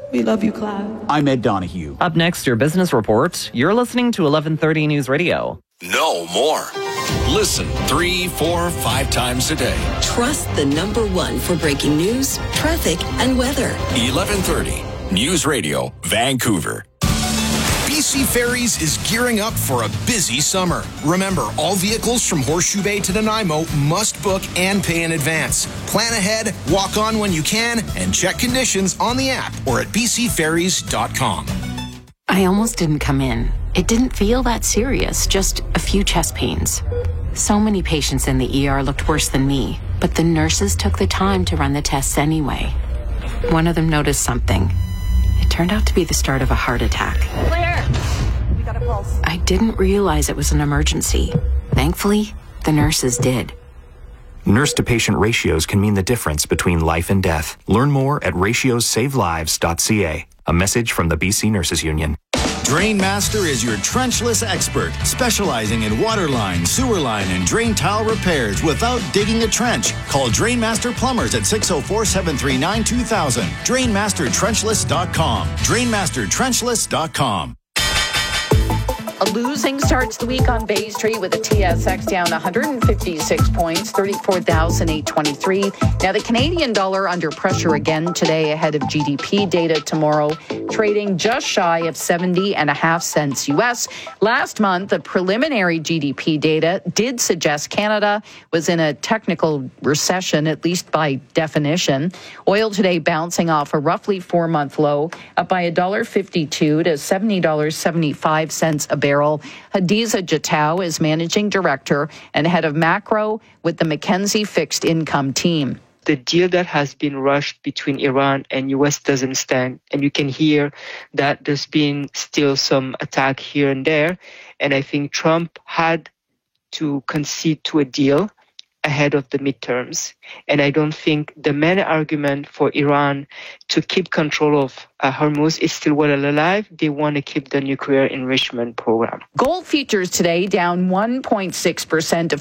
We love you, Clyde. I'm Ed Donahue. Up next, your business report. You're listening to 1130 News Radio. Know more. Listen 3, 4, 5 times a day. Trust the number one for breaking news, traffic, and weather. 1130 News Radio, Vancouver. BC Ferries is gearing up for a busy summer. Remember, all vehicles from Horseshoe Bay to Nanaimo must book and pay in advance. Plan ahead, walk on when you can, and check conditions on the app or at bcferries.com. I almost didn't come in. It didn't feel that serious, just a few chest pains. So many patients in the ER looked worse than me, but the nurses took the time to run the tests anyway. One of them noticed something. It turned out to be the start of a heart attack. Claire, we got a pulse. I didn't realize it was an emergency. Thankfully, the nurses did. Nurse-to-patient ratios can mean the difference between life and death. Learn more at ratiosavelives.ca. A message from the BC Nurses Union. Drainmaster is your trenchless expert, specializing in water line, sewer line, and drain tile repairs without digging a trench. Call Drainmaster Plumbers at 604-739-2000. DrainmasterTrenchless.com. DrainmasterTrenchless.com. A losing starts the week on Bay Street with the TSX down 156 points, 34,823. Now the Canadian dollar under pressure again today ahead of GDP data tomorrow, trading just shy of 70.5 cents US. Last month, the preliminary GDP data did suggest Canada was in a technical recession, at least by definition. Oil today bouncing off a roughly 4-month low, up by $1.52 to $70.75 a barrel. Hadiza Jatau is managing director and head of macro with the McKinsey Fixed Income team. The deal that has been rushed between Iran and U.S. doesn't stand. And you can hear that there's been still some attack here and there. And I think Trump had to concede to a deal ahead of the midterms. And I don't think the main argument for Iran to keep control of Hormuz is still well alive. They want to keep the nuclear enrichment program. Gold futures today down 1.6% to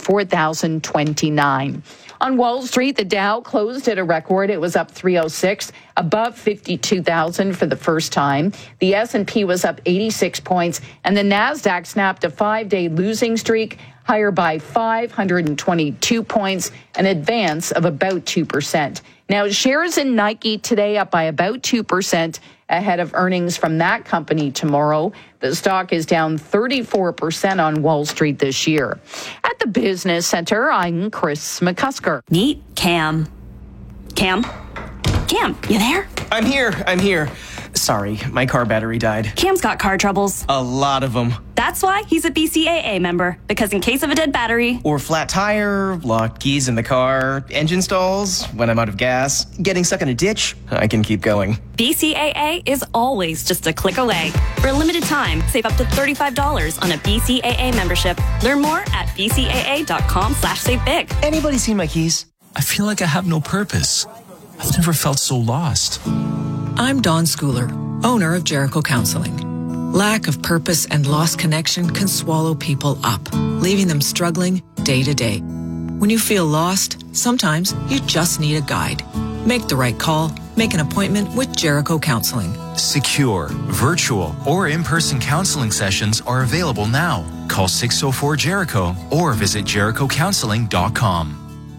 4,029. On Wall Street, the Dow closed at a record. It was up 306, above 52,000 for the first time. The S&P was up 86 points, and the Nasdaq snapped a 5-day losing streak, higher by 522 points, an advance of about 2%. Now, shares in Nike today up by about 2% ahead of earnings from that company tomorrow. The stock is down 34% on Wall Street this year. At the Business Center, I'm Chris McCusker. Meet Cam. Cam, you there? I'm here. Sorry, my car battery died. Cam's got car troubles. A lot of them. That's why he's a BCAA member, because in case of a dead battery, or flat tire, locked keys in the car, engine stalls, when I'm out of gas, getting stuck in a ditch, I can keep going. BCAA is always just a click away. For a limited time, save up to $35 on a BCAA membership. Learn more at bcaa.com/savebig. Anybody seen my keys? I feel like I have no purpose. I've never felt so lost. I'm Dawn Schooler, owner of Jericho Counseling. Lack of purpose and lost connection can swallow people up, leaving them struggling day to day. When you feel lost, sometimes you just need a guide. Make the right call. Make an appointment with Jericho Counseling. Secure, virtual, or in-person counseling sessions are available now. Call 604-JERICHO or visit jerichocounseling.com.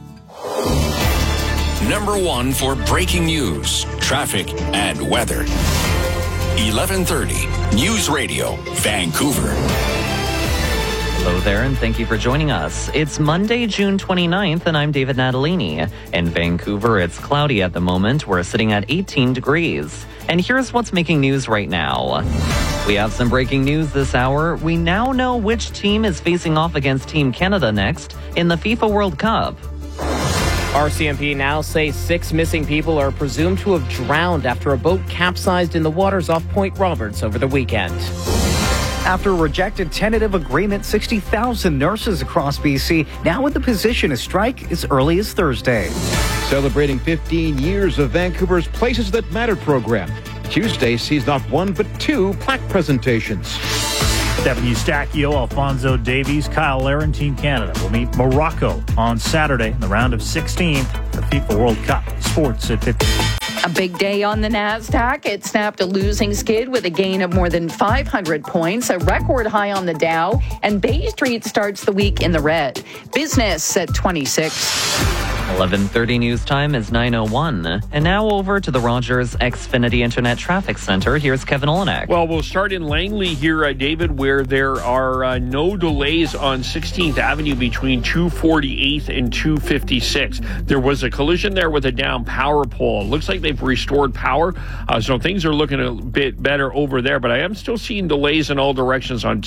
Number 1 for breaking news, traffic, and weather. 1130 News Radio, Vancouver. Hello there, and thank you for joining us. It's Monday, June 29th, and I'm David Natalini. In Vancouver, it's cloudy at the moment. We're sitting at 18 degrees. And here's what's making news right now. We have some breaking news this hour. We now know which team is facing off against Team Canada next in the FIFA World Cup. RCMP now say 6 missing people are presumed to have drowned after a boat capsized in the waters off Point Roberts over the weekend. After a rejected tentative agreement, 60,000 nurses across BC now in the position to strike as early as Thursday. Celebrating 15 years of Vancouver's Places That Matter program. Tuesday sees not 1 but 2 plaque presentations. Stephen Eustachio, Alfonso Davies, Kyle Larin, Team Canada will meet Morocco on Saturday in the round of 16 of the FIFA World Cup. Sports at 15. A big day on the NASDAQ. It snapped a losing skid with a gain of more than 500 points, a record high on the Dow, and Bay Street starts the week in the red. Business at 26. 11:30 news time is 9:01. And now over to the Rogers Xfinity Internet Traffic Center. Here's Kevin Olenek. Well, we'll start in Langley here, David, where there are no delays on 16th Avenue between 248th and 256. There was a collision there with a down power pole. Looks like they've restored power, so things are looking a bit better over there. But I am still seeing delays in all directions on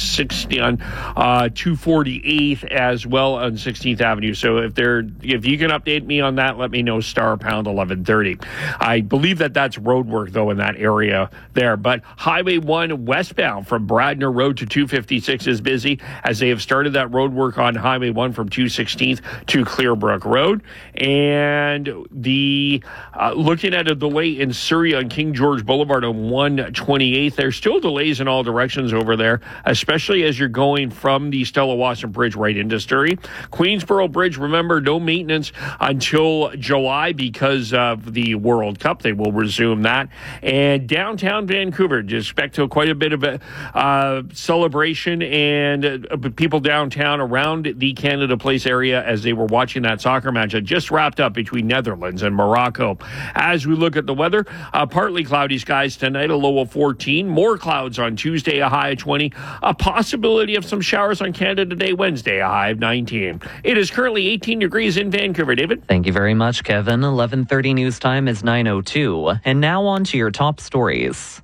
248th as well on 16th Avenue. So if you can update me on that, let me know, star pound 1130. I believe that's road work, though, in that area there. But Highway 1 westbound from Bradner Road to 256 is busy as they have started that road work on Highway 1 from 216th to Clearbrook Road. And looking at a delay in Surrey on King George Boulevard on 128th. There's still delays in all directions over there, especially as you're going from the Stella Wasson Bridge right into Surrey. Queensboro Bridge, remember, no maintenance until July because of the World Cup. They will resume that. And downtown Vancouver, just expect quite a bit of a celebration and people downtown around the Canada Place area as they were watching that soccer match that just wrapped up between Netherlands and Morocco. As we look at the weather, partly cloudy skies tonight, a low of 14. More clouds on Tuesday, a high of 20. A possibility of some showers on Canada Day, Wednesday, a high of 19. It is currently 18 degrees in Vancouver. David? Thank you very much, Kevin. 11:30 news time is 9:02. And now on to your top stories.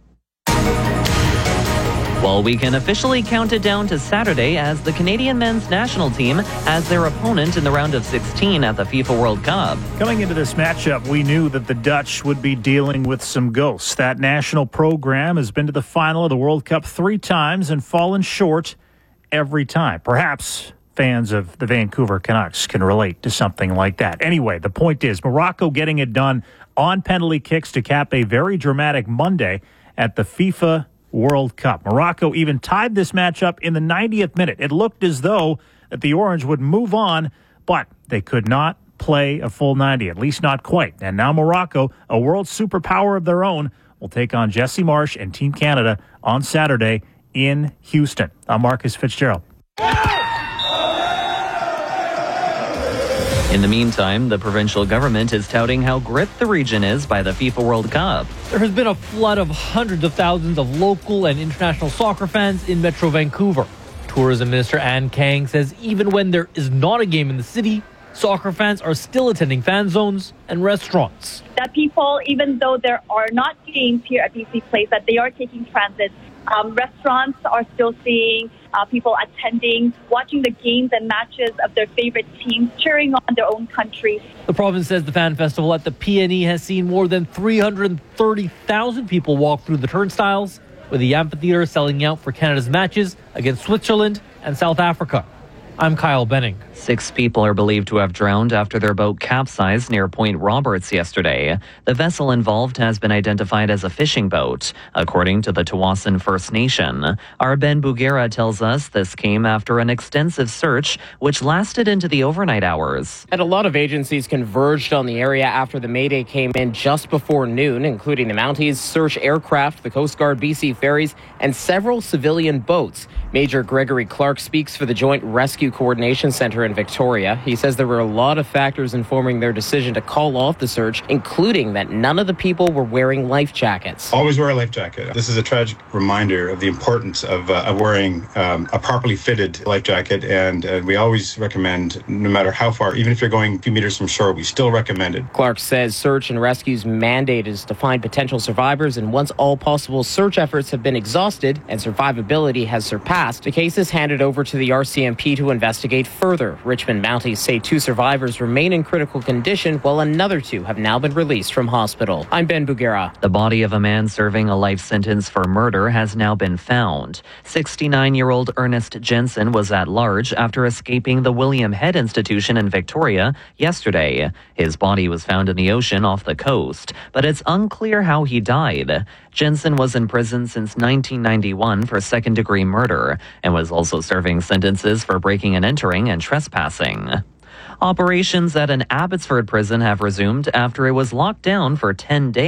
Well, we can officially count it down to Saturday as the Canadian men's national team has their opponent in the round of 16 at the FIFA World Cup. Coming into this matchup, we knew that the Dutch would be dealing with some ghosts. That national program has been to the final of the World Cup 3 times and fallen short every time. Perhaps fans of the Vancouver Canucks can relate to something like that. Anyway, the point is Morocco getting it done on penalty kicks to cap a very dramatic Monday at the FIFA World Cup. Morocco even tied this matchup in the 90th minute. It looked as though that the Orange would move on, but they could not play a full 90, at least not quite. And now Morocco, a world superpower of their own, will take on Jesse Marsh and Team Canada on Saturday in Houston. I'm Marcus Fitzgerald. In the meantime, the provincial government is touting how gripped the region is by the FIFA World Cup. There has been a flood of hundreds of thousands of local and international soccer fans in Metro Vancouver. Tourism Minister Ann Kang says even when there is not a game in the city, soccer fans are still attending fan zones and restaurants. That people, even though there are not games here at BC Place, that they are taking transit. Restaurants are still seeing people attending, watching the games and matches of their favorite teams, cheering on their own country. The province says the fan festival at the PNE has seen more than 330,000 people walk through the turnstiles, with the amphitheater selling out for Canada's matches against Switzerland and South Africa. I'm Kyle Benning. 6 people are believed to have drowned after their boat capsized near Point Roberts yesterday. The vessel involved has been identified as a fishing boat, according to the Tawasin First Nation. Our Ben Bugera tells us this came after an extensive search, which lasted into the overnight hours. And a lot of agencies converged on the area after the Mayday came in just before noon, including the Mounties, search aircraft, the Coast Guard, BC Ferries, and several civilian boats. Major Gregory Clark speaks for the Joint Rescue Coordination Center in Victoria. He says there were a lot of factors informing their decision to call off the search, including that none of the people were wearing life jackets. Always wear a life jacket. This is a tragic reminder of the importance of wearing a properly fitted life jacket, and we always recommend, no matter how far, even if you're going a few meters from shore, we still recommend it. Clark says search and rescue's mandate is to find potential survivors, and once all possible search efforts have been exhausted and survivability has surpassed, the case is handed over to the RCMP to investigate further. Richmond Mounties say 2 survivors remain in critical condition, while another 2 have now been released from hospital. I'm Ben Bugera. The body of a man serving a life sentence for murder has now been found. 69-year-old Ernest Jensen was at large after escaping the William Head Institution in Victoria yesterday. His body was found in the ocean off the coast, but it's unclear how he died. Jensen was in prison since 1991 for second-degree murder and was also serving sentences for breaking and entering and trespassing. Operations at an Abbotsford prison have resumed after it was locked down for 10 days.